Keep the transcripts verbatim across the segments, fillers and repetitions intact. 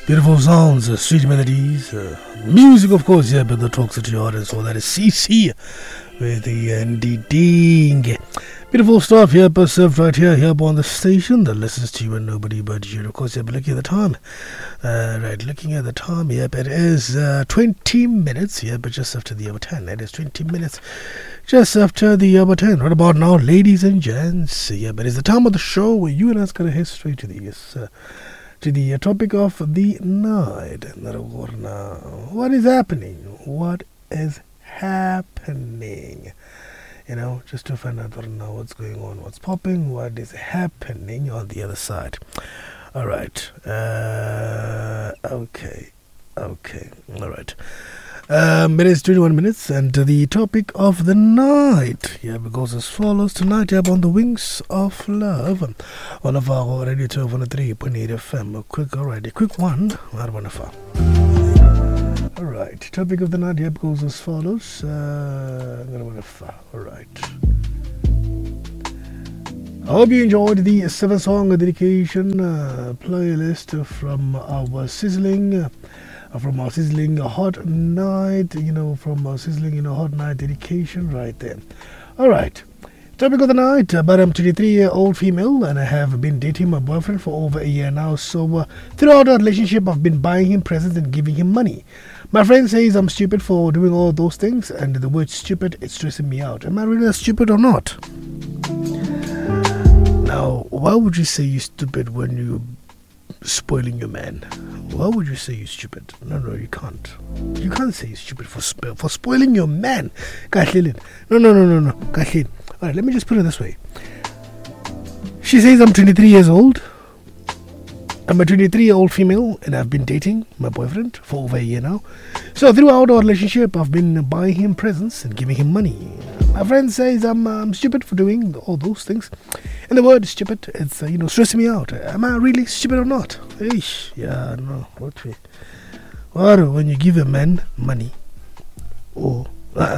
Beautiful sounds, uh, sweet melodies, uh, music, of course, yeah, but that talks to your heart and soul. That is C C with the N D Ding. Beautiful stuff here, but served right here, here on the station that listens to you and nobody but you. Of course, yeah, but looking at the time, uh, right, looking at the time, yeah, but it is uh, twenty minutes, yeah, but just after the hour ten. It is twenty minutes just after the hour ten. Right about now, ladies and gents, yeah, but it's the time of the show where you and us going to head straight to the uh, to the topic of the night. What is happening? What is happening? You know, just to find out now what's going on, what's popping, what is happening on the other side. All right. Uh, okay. Okay. All right. Um, it is twenty-one minutes, and the topic of the night, yeah, goes as follows. Tonight, yeah, on the Wings of Love, one of our Radio twelve oh three point eight F M. A quick, all right, a quick one. All right, topic of the night, yeah, goes as follows. Uh, all right. I hope you enjoyed the seven song dedication uh, playlist from our sizzling. Uh, From our sizzling hot night, you know, from our sizzling, you know, hot night dedication right there. All right. Topic of the night, but I'm twenty-three-year-old female and I have been dating my boyfriend for over a year now. So uh, throughout our relationship, I've been buying him presents and giving him money. My friend says I'm stupid for doing all those things, and the word stupid, it's stressing me out. Am I really stupid or not? Now, why would you say you're stupid when you spoiling your man? Why would you say you're stupid? No, no, you can't. You can't say you're stupid for spo- for spoiling your man. No, no, no, no, no. All right, let me just put it this way. She says I'm twenty-three years old. I'm a twenty-three-year-old female, and I've been dating my boyfriend for over a year now. So throughout our relationship, I've been buying him presents and giving him money. My friend says I'm, uh, I'm stupid for doing all those things. And the word stupid, it's, uh, you know, stressing me out. Am I really stupid or not? Eesh, yeah, no. What we? Well, when you give a man money, or, uh,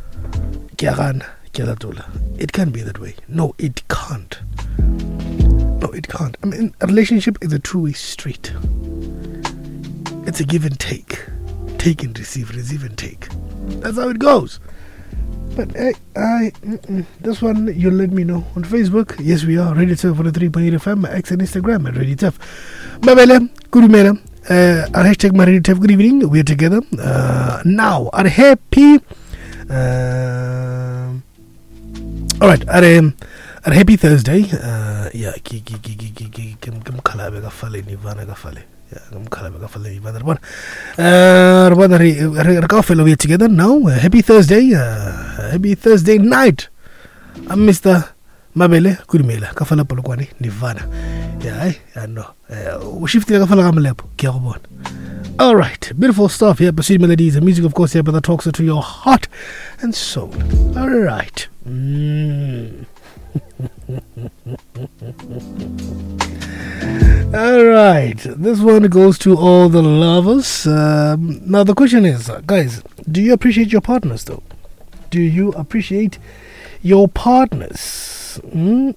it can't be that way. No, it can't. No, it can't. I mean, a relationship is a two-way street. It's a give and take. Take and receive, receive and take. That's how it goes. But I, I mm-mm. This one, you'll let me know on Facebook. Yes, we are Radio twelve oh three point eight F M, X and Instagram at Radio twelve. Mabele, Kurumela, uh, our hashtag my Radio twelve. Good evening. We are together uh, now. Our happy. Uh, all right. Our um, our happy Thursday. Uh, yeah. Ki ki ki ki ki ki kim kim khala bega fale ni vana ga fale. Yeah, I'm kind of a lady, but one. Uh, we're together now. Uh, happy Thursday. Uh, happy Thursday night. I'm Mister Mabele Kurumela. Kafala Polokwani, Nivana. Yeah, I know. Uh, shifting a kafala gamalepo. Kiabon. All right. Beautiful stuff here. Pursuit melodies and music, of course, here, but that talks to your heart and soul. All right. Mm. All right, this one goes to all the lovers. Um, now the question is, uh, guys, do you appreciate your partners though? Do you appreciate your partners? Hmm?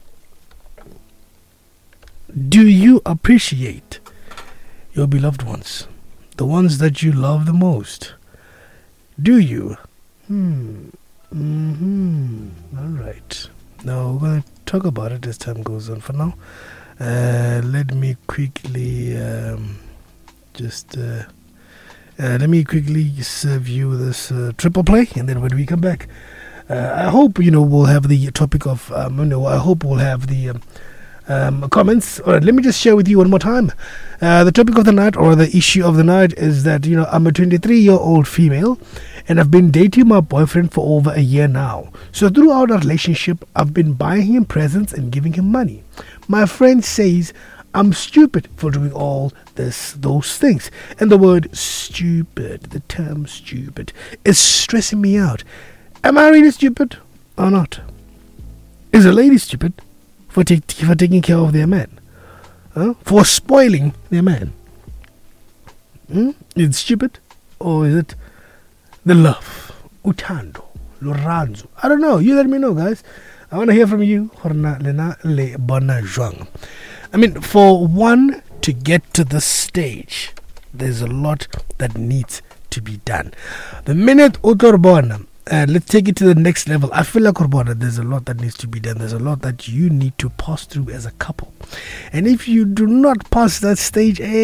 Do you appreciate your beloved ones, the ones that you love the most? Do you? Hmm. Mm-hmm. All right. Now we're going to talk about it as time goes on. For now, uh, let me quickly um, just uh, uh, let me quickly serve you this uh, triple play, and then when we come back, uh, I hope you know we'll have the topic of um, you know I hope we'll have the um, um, comments. All right, let me just share with you one more time. Uh, the topic of the night, or the issue of the night, is that you know I'm a twenty-three-year-old female. And I've been dating my boyfriend for over a year now. So throughout our relationship, I've been buying him presents and giving him money. My friend says I'm stupid for doing all this, those things. And the word stupid, the term stupid, is stressing me out. Am I really stupid or not? Is a lady stupid for, take, for taking care of their man? Huh? For spoiling their man? Hmm? Is it stupid? Or is it the love, utando, loranzo? I don't know. You let me know, guys. I want to hear from you. I mean, for one to get to this stage, There's a lot that needs to be done. The minute Utorbona, uh, let's take it to the next level. I feel like Utorbona, there's a lot that needs to be done. There's a lot that you need to pass through as a couple. And if you do not pass that stage, hey,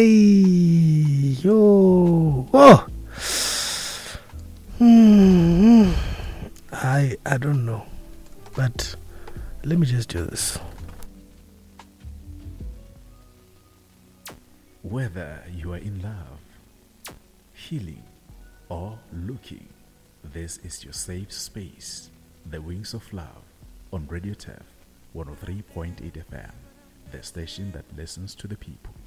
yo, oh, hmm, I I don't know, but let me just do this. Whether you are in love, healing, or looking, this is your safe space. The Wings of Love on Radio T E F one oh three point eight F M, the station that listens to the people.